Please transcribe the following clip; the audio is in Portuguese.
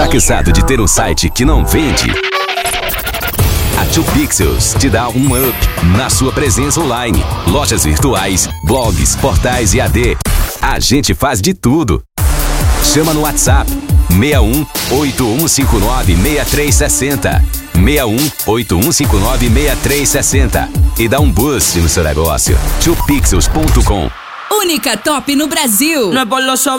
Cansado de ter um site que não vende? A 2Pixels te dá um up na sua presença online. Lojas virtuais, blogs, portais e AD. A gente faz de tudo. Chama no WhatsApp 61 8159 6360. 61 8159 6360 e dá um boost no seu negócio. 2Pixels.com. Única top no Brasil. No es por los